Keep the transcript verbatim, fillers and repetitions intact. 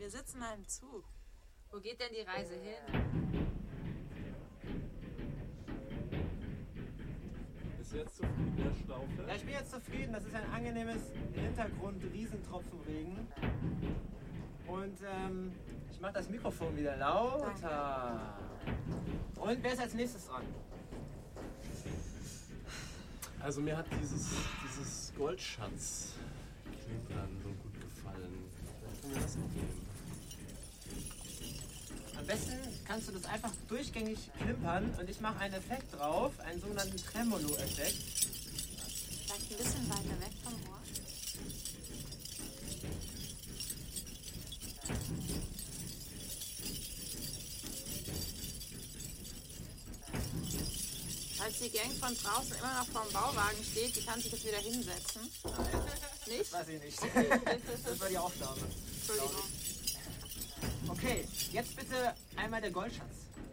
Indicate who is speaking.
Speaker 1: wir sitzen in einem Zug. Wo geht denn die Reise hin?
Speaker 2: Bist du jetzt zufrieden, der Schlaufe?
Speaker 3: Ja, ich bin jetzt zufrieden. Das ist ein angenehmes Hintergrund, Riesentropfenregen. Und ähm, ich mache das Mikrofon wieder lauter. Und wer ist als nächstes dran?
Speaker 2: Also mir hat dieses, dieses Goldschatz-Klimpern so gut gefallen. Vielleicht können wir das noch nehmen.
Speaker 3: Am besten kannst du das einfach durchgängig klimpern und ich mache einen Effekt drauf, einen sogenannten Tremolo-Effekt.
Speaker 1: Vielleicht ein bisschen weiter weg vom Ohr. Falls die Gang von draußen immer noch vorm Bauwagen steht, die kann sich jetzt wieder hinsetzen.
Speaker 3: Nein,
Speaker 1: Nicht?
Speaker 3: das weiß ich nicht. Das war die Aufnahme.
Speaker 1: Entschuldigung.
Speaker 3: Okay, jetzt bitte einmal der Goldschatz.